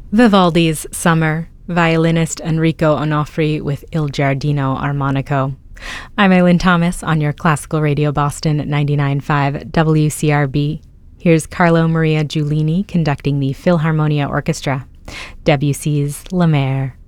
Vivaldi's Summer, violinist Enrico Onofri with Il Giardino Armonico. I'm Eileen Thomas on your Classical Radio Boston 99.5 WCRB. Here's Carlo Maria Giulini conducting the Philharmonia Orchestra, Debussy's La Mer.